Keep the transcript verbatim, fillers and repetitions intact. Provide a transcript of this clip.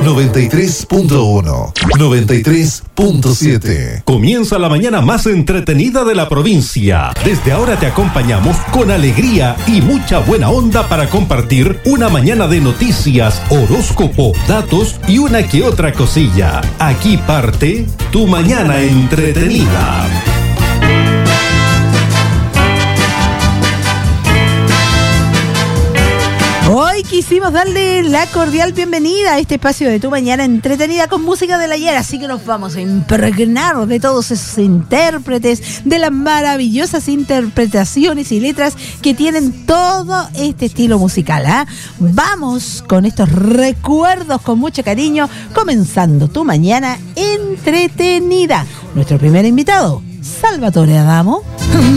noventa y tres punto uno, noventa y tres punto siete. Comienza la mañana más entretenida de la provincia. Desde ahora te acompañamos con alegría y mucha buena onda para compartir una mañana de noticias, horóscopo, datos y una que otra cosilla. Aquí parte tu mañana entretenida. Hoy quisimos darle la cordial bienvenida a este espacio de Tu Mañana Entretenida con música del ayer, así que nos vamos a impregnar de todos esos intérpretes, de las maravillosas interpretaciones y letras que tienen todo este estilo musical, ¿eh? Vamos con estos recuerdos con mucho cariño, comenzando Tu Mañana Entretenida. Nuestro primer invitado, Salvatore Adamo.